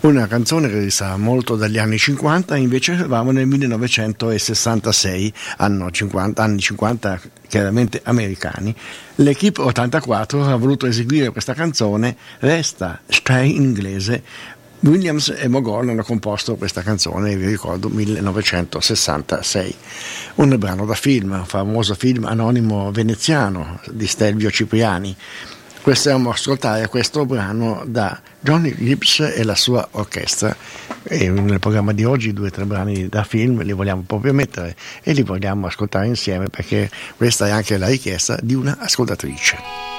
Una canzone che risale molto dagli anni 50, invece eravamo nel 1966, anni 50 chiaramente americani. L'Equipe 84 ha voluto eseguire questa canzone, resta in inglese. Williams e Mogol hanno composto questa canzone, vi ricordo, 1966. Un brano da film, un famoso film anonimo veneziano di Stelvio Cipriani. Stiamo ascoltare questo brano da Johnny Gibbs e la sua orchestra, e nel programma di oggi 2 o 3 brani da film li vogliamo proprio mettere e li vogliamo ascoltare insieme, perché questa è anche la richiesta di una ascoltatrice.